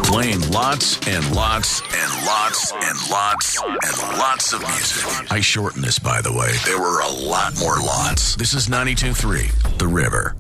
Playing lots and lots and lots and lots and lots of music. I shortened this, by the way. There were a lot more lots. This is 92.3, The River.